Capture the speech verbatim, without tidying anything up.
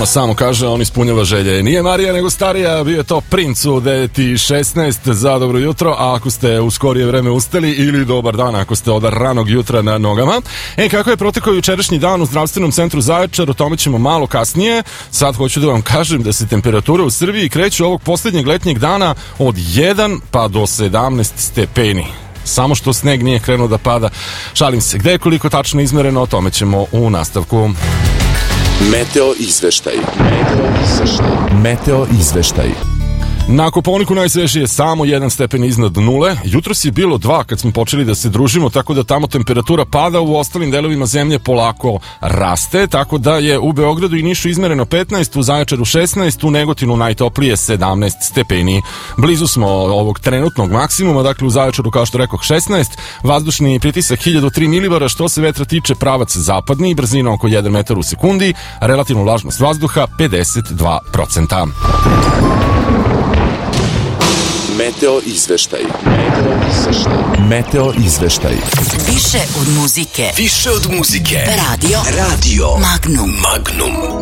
nama samo kaže, on ispunjava želje. Nije Marija nego starija, bio je to Princ u devet i šesnaest za dobro jutro, a ako ste u skorije vreme ustali, ili dobar dan ako ste od ranog jutra na nogama. E, kako je protekao jučerašnji dan u zdravstvenom centru Zaječar, o tome ćemo malo kasnije. Sad hoću da vam kažem da se temperatura u Srbiji kreće ovog posljednjeg letnjeg dana od jedan pa do sedamnaest stepeni. Samo što sneg nije krenuo da pada. Šalim se, gde je koliko tačno izmereno, o tome ćemo u nastavku. Meteo izveštaj. Meteo izveštaj. Meteo izveštaj. Na Kopaoniku najsvežije samo jedan stepen iznad nule. Jutros je bilo dva kad smo počeli da se družimo, tako da tamo temperatura pada, u ostalim delovima zemlje polako raste, tako da je u Beogradu i Nišu izmereno petnaest, u Zaječaru šesnaest, u Negotinu najtoplije sedamnaest stepeni. Blizu smo ovog trenutnog maksimuma, dakle u Zaječaru, kao što rekoh, šesnaest, vazdušni pritisak hiljadu tri milibara, što se vetra tiče pravac zapadni, brzina oko jedan metar u sekundi, relativna vlažnost vazduha pedeset dva procenta. Meteo izveštaj. Meteo izveštaj. Meteo izveštaj. Više od muzike. Više od muzike. Radio. Radio. Magnum. Magnum.